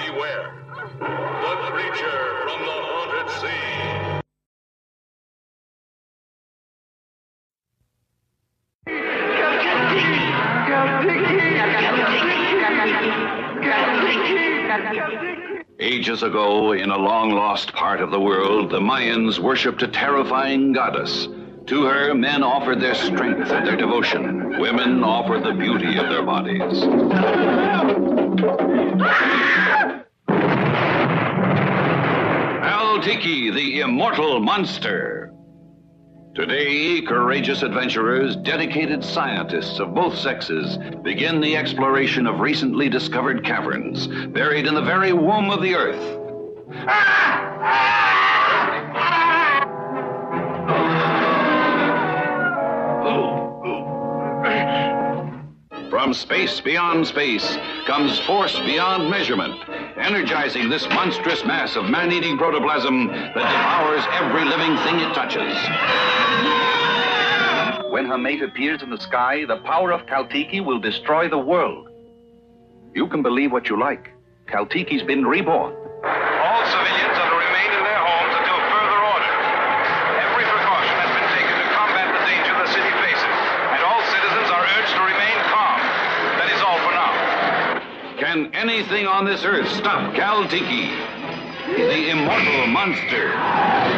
beware. The creature from the haunted sea. Ages ago, in a long-lost part of the world, the Mayans worshipped a terrifying goddess. To her, men offered their strength and their devotion. Women offered the beauty of their bodies. Al-Tiki, the immortal monster. Today, courageous adventurers, dedicated scientists of both sexes, begin the exploration of recently discovered caverns, buried in the very womb of the earth. From space beyond space comes force beyond measurement, energizing this monstrous mass of man-eating protoplasm that devours every living thing it touches. When her mate appears in the sky, the power of Kal-Tiki will destroy the world. You can believe what you like. Kal-Tiki's been reborn. All civilians are to remain in their homes until further order. Every precaution has been taken to combat the danger the city faces, and all citizens are urged to remain calm. That is all for now. Can anything on this earth stop Kal-Tiki, the immortal monster?